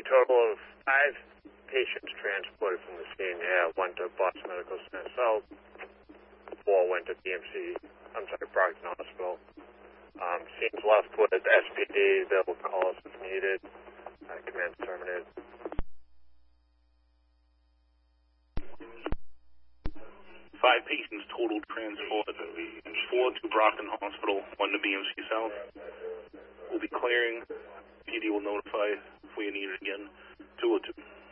total of 5 patients transported from the scene. Yeah, 1 to Boston Medical Center South, 4 went to Brockton Hospital. Scene's left with SPD. They will call us if needed. Command terminated. 5 patients total transported. 4 to Brockton Hospital, 1 to BMC South. We'll be clearing. PD will notify if we need it again. 202.